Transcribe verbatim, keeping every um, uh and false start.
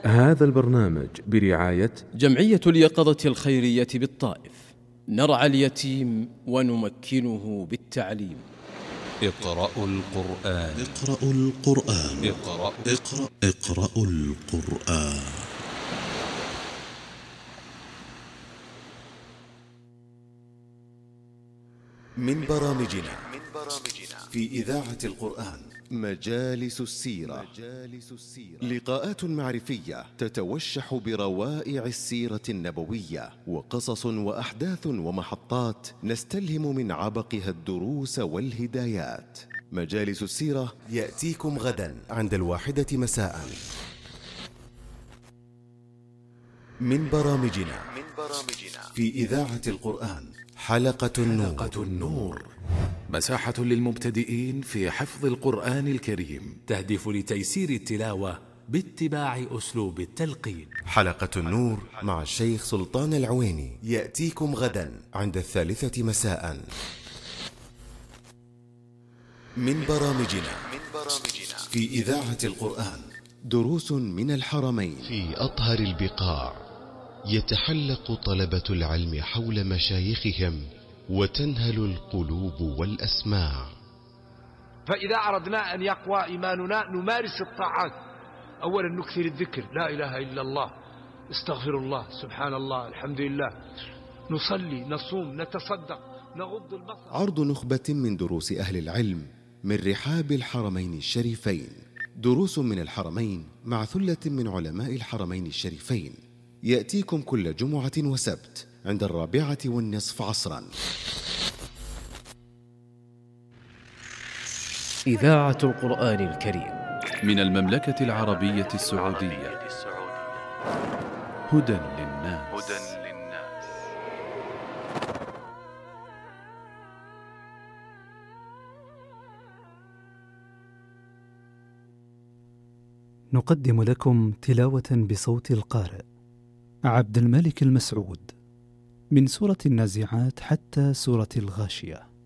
هذا البرنامج برعاية جمعية اليقظة الخيرية بالطائف. نرعى اليتيم ونمكنه بالتعليم. اقرأوا القرآن. اقرأوا القرآن. اقرأ اقرأ اقرأوا القرآن. من برامجنا في إذاعة القرآن مجالس السيرة. لقاءات معرفية تتوشح بروائع السيرة النبوية، وقصص وأحداث ومحطات نستلهم من عبقها الدروس والهدايات. مجالس السيرة يأتيكم غدا عند الواحدة مساء. من برامجنا في إذاعة القرآن حلقة النور. حلقة النور مساحة للمبتدئين في حفظ القرآن الكريم، تهدف لتيسير التلاوة باتباع أسلوب التلقين. حلقة النور مع الشيخ سلطان العويني يأتيكم غدا عند الثالثة مساء. من برامجنا في إذاعة القرآن دروس من الحرمين. في أطهر البقاع يتحلق طلبة العلم حول مشايخهم وتنهل القلوب والأسماع. فإذا أردنا أن يقوى إيماننا نمارس الطاعات. أولا نكثر الذكر، لا إله إلا الله، استغفر الله، سبحان الله، الحمد لله، نصلي، نصوم، نتصدق، نغض البصر. عرض نخبة من دروس أهل العلم من رحاب الحرمين الشريفين. دروس من الحرمين مع ثلة من علماء الحرمين الشريفين، يأتيكم كل جمعة وسبت عند الرابعة والنصف عصرا. إذاعة القرآن الكريم من المملكة العربية السعودية. هدى للناس. نقدم لكم تلاوة بصوت القارئ عبد الملك المسعود من سورة النازعات حتى سورة الغاشية.